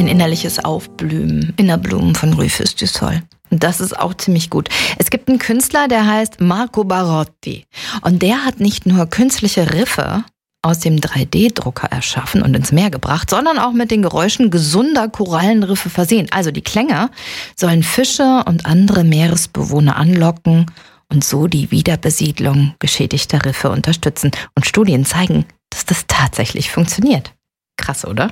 ein innerliches Aufblühen, Innerblumen von Rufus du Sol. Und das ist auch ziemlich gut. Es gibt einen Künstler, der heißt Marco Barotti. Und der hat nicht nur künstliche Riffe aus dem 3D-Drucker erschaffen und ins Meer gebracht, sondern auch mit den Geräuschen gesunder Korallenriffe versehen. Also die Klänge sollen Fische und andere Meeresbewohner anlocken und so die Wiederbesiedlung geschädigter Riffe unterstützen. Und Studien zeigen, dass das tatsächlich funktioniert. Krass, oder?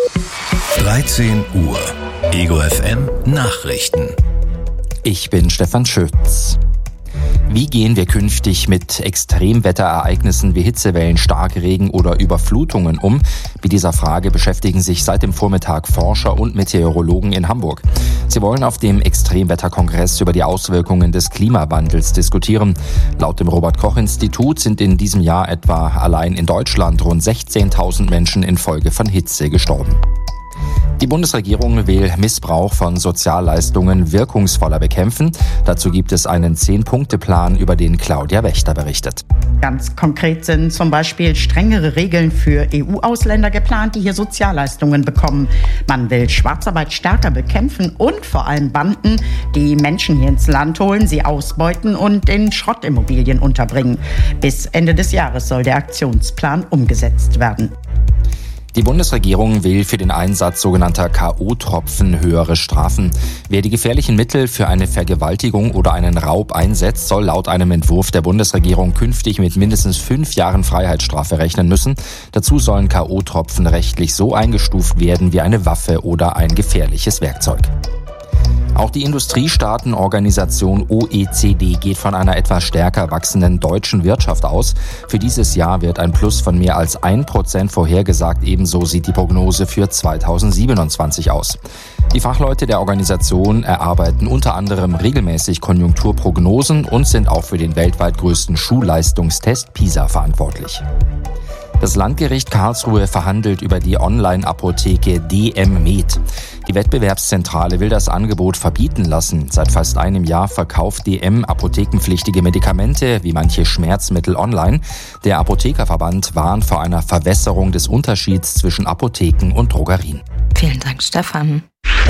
13 Uhr. Ego FM Nachrichten. Ich bin Stefan Schütz. Wie gehen wir künftig mit Extremwetterereignissen wie Hitzewellen, Starkregen oder Überflutungen um? Mit dieser Frage beschäftigen sich seit dem Vormittag Forscher und Meteorologen in Hamburg. Sie wollen auf dem Extremwetterkongress über die Auswirkungen des Klimawandels diskutieren. Laut dem Robert-Koch-Institut sind in diesem Jahr etwa allein in Deutschland rund 16.000 Menschen infolge von Hitze gestorben. Die Bundesregierung will Missbrauch von Sozialleistungen wirkungsvoller bekämpfen. Dazu gibt es einen 10-Punkte-Plan, über den Claudia Wächter berichtet. Ganz konkret sind zum Beispiel strengere Regeln für EU-Ausländer geplant, die hier Sozialleistungen bekommen. Man will Schwarzarbeit stärker bekämpfen und vor allem Banden, die Menschen hier ins Land holen, sie ausbeuten und in Schrottimmobilien unterbringen. Bis Ende des Jahres soll der Aktionsplan umgesetzt werden. Die Bundesregierung will für den Einsatz sogenannter K.O.-Tropfen höhere Strafen. Wer die gefährlichen Mittel für eine Vergewaltigung oder einen Raub einsetzt, soll laut einem Entwurf der Bundesregierung künftig mit mindestens 5 Jahren Freiheitsstrafe rechnen müssen. Dazu sollen K.O.-Tropfen rechtlich so eingestuft werden wie eine Waffe oder ein gefährliches Werkzeug. Auch die Industriestaatenorganisation OECD geht von einer etwas stärker wachsenden deutschen Wirtschaft aus. Für dieses Jahr wird ein Plus von mehr als 1% vorhergesagt. Ebenso sieht die Prognose für 2027 aus. Die Fachleute der Organisation erarbeiten unter anderem regelmäßig Konjunkturprognosen und sind auch für den weltweit größten Schulleistungstest PISA verantwortlich. Das Landgericht Karlsruhe verhandelt über die Online-Apotheke DM Med. Die Wettbewerbszentrale will das Angebot verbieten lassen. Seit fast einem Jahr verkauft DM apothekenpflichtige Medikamente wie manche Schmerzmittel online. Der Apothekerverband warnt vor einer Verwässerung des Unterschieds zwischen Apotheken und Drogerien. Vielen Dank, Stefan.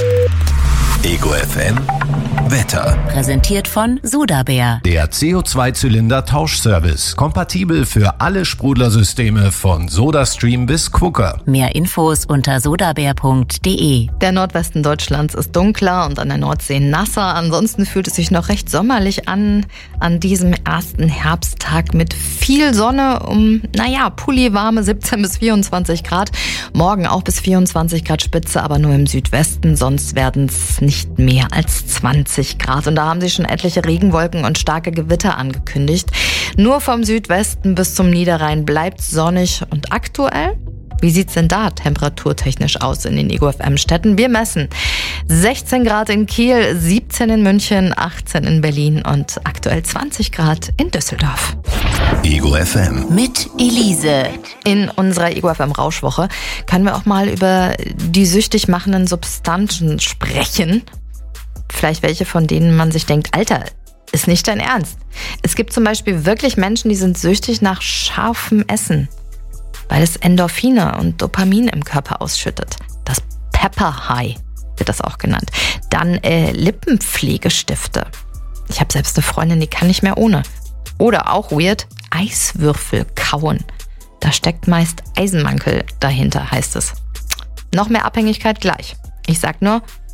Ego FM Wetter. Präsentiert von Sodabär. Der CO2-Zylinder-Tauschservice. Kompatibel für alle Sprudlersysteme von SodaStream bis Quooker. Mehr Infos unter sodabär.de. Der Nordwesten Deutschlands ist dunkler und an der Nordsee nasser. Ansonsten fühlt es sich noch recht sommerlich an diesem ersten Herbsttag mit viel Sonne pulliwarme 17 bis 24 Grad. Morgen auch bis 24 Grad Spitze, aber nur im Südwesten. Sonst werden es nicht mehr als 20 Grad. Und da haben sie schon etliche Regenwolken und starke Gewitter angekündigt. Nur vom Südwesten bis zum Niederrhein bleibt sonnig und aktuell. Wie sieht's denn da temperaturtechnisch aus in den Ego FM Städten? Wir messen 16 Grad in Kiel, 17 in München, 18 in Berlin und aktuell 20 Grad in Düsseldorf. Ego FM Mit Elise. In unserer Ego FM Rauschwoche können wir auch mal über die süchtig machenden Substanzen sprechen. Vielleicht welche, von denen man sich denkt, Alter, ist nicht dein Ernst. Es gibt zum Beispiel wirklich Menschen, die sind süchtig nach scharfem Essen, weil es Endorphine und Dopamin im Körper ausschüttet. Das Pepper High wird das auch genannt. Dann Lippenpflegestifte. Ich habe selbst eine Freundin, die kann nicht mehr ohne. Oder auch weird, Eiswürfel kauen. Da steckt meist Eisenmangel dahinter, heißt es. Noch mehr Abhängigkeit gleich. Ich sag nur,